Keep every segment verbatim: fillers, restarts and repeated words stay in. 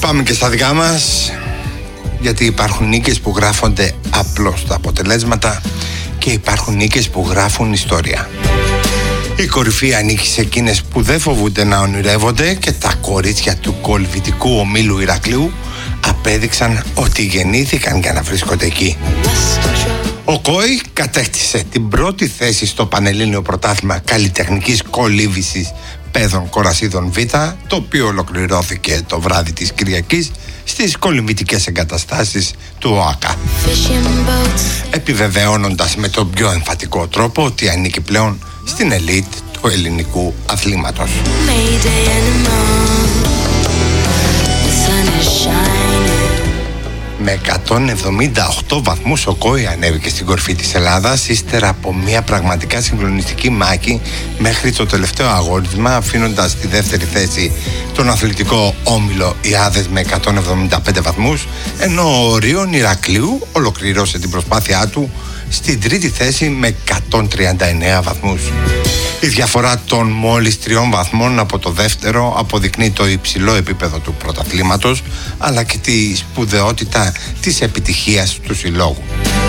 Πάμε και στα δικά μας, γιατί υπάρχουν νίκες που γράφονται απλώς τα αποτελέσματα και υπάρχουν νίκες που γράφουν ιστορία. Η κορυφή ανήκει σε εκείνες που δεν φοβούνται να ονειρεύονται και τα κορίτσια του κολυβητικού ομίλου Ηρακλείου απέδειξαν ότι γεννήθηκαν για να βρίσκονται εκεί. Ο ΚΟΗ κατέκτησε την πρώτη θέση στο Πανελλήνιο Πρωτάθλημα Καλλιτεχνικής Κολύμβησης Παιδών Κορασίδων Β, το οποίο ολοκληρώθηκε το βράδυ της Κυριακής στις κολυμβητικές εγκαταστάσεις του ΟΑΚΑ, επιβεβαιώνοντας με τον πιο εμφατικό τρόπο ότι ανήκει πλέον στην ελίτ του ελληνικού αθλήματος. Με εκατόν εβδομήντα οκτώ βαθμούς ο ΚΟΗ ανέβηκε στην κορυφή της Ελλάδας ύστερα από μια πραγματικά συγκλονιστική μάχη μέχρι το τελευταίο αγώρισμα, αφήνοντας στη δεύτερη θέση τον αθλητικό όμιλο Ιάδες με εκατόν εβδομήντα πέντε βαθμούς, ενώ ο Ορίων Ηρακλείου ολοκληρώσε την προσπάθειά του στην τρίτη θέση με εκατόν τριάντα εννέα βαθμούς. Η διαφορά των μόλις τριών βαθμών από το δεύτερο αποδεικνύει το υψηλό επίπεδο του πρωταθλήματος, αλλά και τη σπουδαιότητα της επιτυχίας του συλλόγου.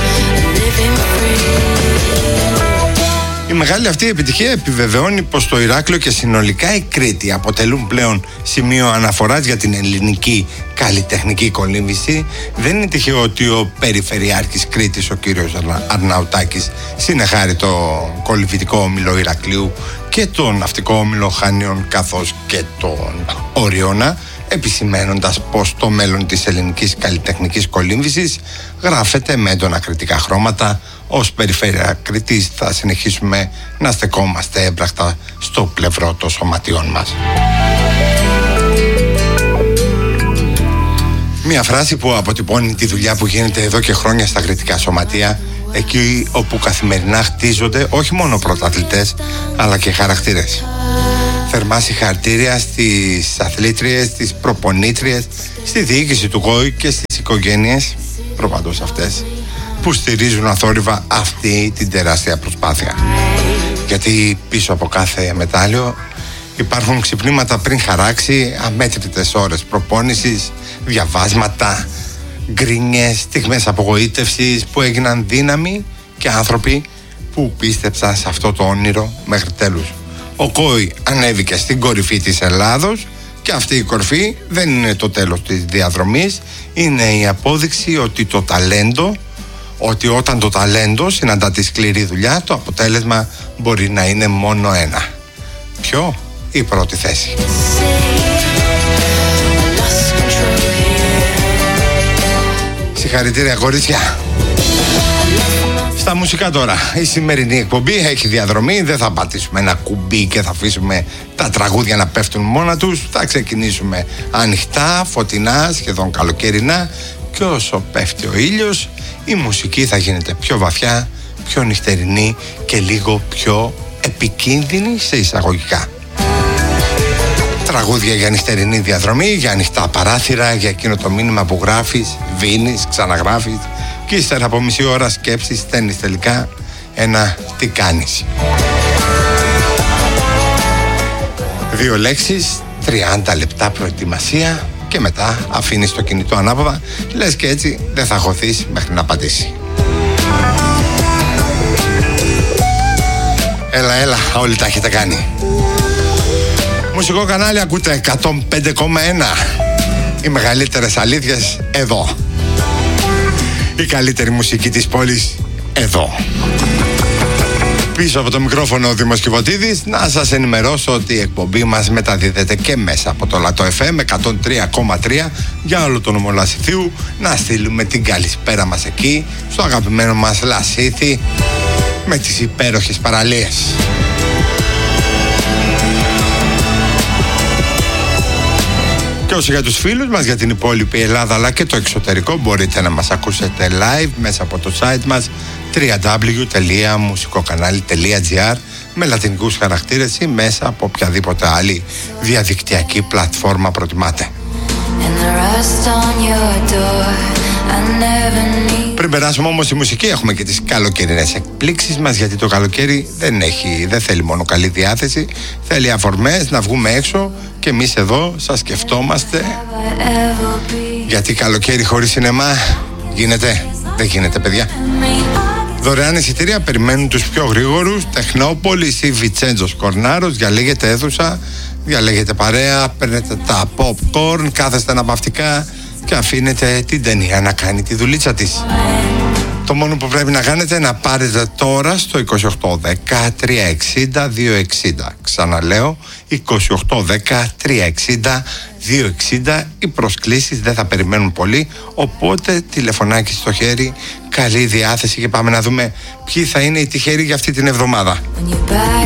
Η μεγάλη αυτή επιτυχία επιβεβαιώνει πως το Ηράκλειο και συνολικά η Κρήτη αποτελούν πλέον σημείο αναφοράς για την ελληνική καλλιτεχνική κολύμβηση. Δεν είναι τυχαίο ότι ο Περιφερειάρχης Κρήτης, ο κύριος Αρναουτάκης, συνεχάρει το κολυμβητικό όμιλο Ηρακλείου και τον ναυτικό όμιλο Χανίων καθώς και τον Οριώνα, επισημαίνοντας πως το μέλλον της ελληνικής καλλιτεχνικής κολύμβησης γράφεται με έντονα κριτικά χρώματα. Ως Περιφέρεια Κρήτης θα συνεχίσουμε να στεκόμαστε έμπρακτα στο πλευρό των σωματιών μας. Μια φράση που αποτυπώνει τη δουλειά που γίνεται εδώ και χρόνια στα κριτικά σωματεία, εκεί όπου καθημερινά χτίζονται όχι μόνο πρωταθλητές αλλά και χαρακτήρες. Θερμά συγχαρητήρια στις αθλήτριες, στις προπονήτριες, στη διοίκηση του ΚΟΗ και στις οικογένειες, προπαντός αυτές, που στηρίζουν αθόρυβα αυτή την τεράστια προσπάθεια. Γιατί πίσω από κάθε μετάλλιο υπάρχουν ξυπνήματα πριν χαράξει, αμέτρητες ώρες προπόνησης, διαβάσματα, γκρίνιες, στιγμές απογοήτευσης που έγιναν δύναμη και άνθρωποι που πίστεψαν σε αυτό το όνειρο μέχρι τέλους. Ο ΚΟΗ ανέβηκε στην κορυφή της Ελλάδος και αυτή η κορυφή δεν είναι το τέλος της διαδρομής, είναι η απόδειξη ότι το ταλέντο ότι όταν το ταλέντο συναντά τη σκληρή δουλειά, το αποτέλεσμα μπορεί να είναι μόνο ένα. Ποιο? Η πρώτη θέση. Συγχαρητήρια κορίτσια. Στα μουσικά τώρα. Η σημερινή εκπομπή έχει διαδρομή. Δεν θα πατήσουμε ένα κουμπί και θα αφήσουμε τα τραγούδια να πέφτουν μόνα τους. Θα ξεκινήσουμε ανοιχτά, φωτεινά, σχεδόν καλοκαιρινά, και όσο πέφτει ο ήλιος η μουσική θα γίνεται πιο βαθιά, πιο νυχτερινή και λίγο πιο επικίνδυνη σε εισαγωγικά. Τραγούδια για νυχτερινή διαδρομή, για ανοιχτά παράθυρα, για εκείνο το μήνυμα που γράφεις, βίνεις, ξαναγράφεις και ύστερα από μισή ώρα σκέψης στέλνεις τελικά ένα τι κάνεις. Δύο λέξεις, τριάντα λεπτά προετοιμασία και μετά αφήνεις το κινητό ανάποδα, λες και έτσι δεν θα χωθείς μέχρι να απαντήσει. Έλα, έλα, όλοι τα έχετε κάνει. Μουσικό κανάλι ακούτε εκατόν πέντε κόμμα ένα. Οι μεγαλύτερες αλήθειες εδώ. Η καλύτερη μουσική της πόλης εδώ. Πίσω από το μικρόφωνο ο Δήμος Κιβωτίδης, να σας ενημερώσω ότι η εκπομπή μας μεταδίδεται και μέσα από το Λατό εφ εμ εκατόν τρία κόμμα τρία για όλο το νομό Λασιθίου. Να στείλουμε την καλησπέρα μας εκεί, στο αγαπημένο μας Λασίθι, με τις υπέροχες παραλίες. Και όσο για τους φίλους μας για την υπόλοιπη Ελλάδα αλλά και το εξωτερικό, μπορείτε να μας ακούσετε live μέσα από το site μας double-u double-u double-u τελεία μουσικοκανάλι τελεία τζι άρ με λατινικούς χαρακτήρες ή μέσα από οποιαδήποτε άλλη διαδικτυακή πλατφόρμα προτιμάτε. Πριν περάσουμε όμως στη μουσική, έχουμε και τις καλοκαιρινές εκπλήξεις μας, γιατί το καλοκαίρι δεν, έχει, δεν θέλει μόνο καλή διάθεση, θέλει αφορμές να βγούμε έξω και εμείς εδώ σας σκεφτόμαστε. Γιατί καλοκαίρι χωρίς σινεμά γίνεται? Δεν γίνεται, παιδιά. Δωρεάν εισιτήρια περιμένουν τους πιο γρήγορους. Τεχνόπολης ή Βιτσέντζος Κορνάρος. Διαλέγετε αίθουσα, διαλέγετε παρέα, παίρνετε τα popcorn, κάθεστε αναπαυτικά και αφήνετε την ταινία να κάνει τη δουλίτσα της. Το μόνο που πρέπει να κάνετε είναι να πάρετε τώρα στο είκοσι οκτώ δέκα τριακόσια εξήντα διακόσια εξήντα. Ξαναλέω, είκοσι οκτώ δέκα τριακόσια εξήντα διακόσια εξήντα. Οι προσκλήσεις δεν θα περιμένουν πολύ, οπότε τηλεφωνάκι στο χέρι, καλή διάθεση και πάμε να δούμε ποιοι θα είναι οι τυχεροί για αυτή την εβδομάδα.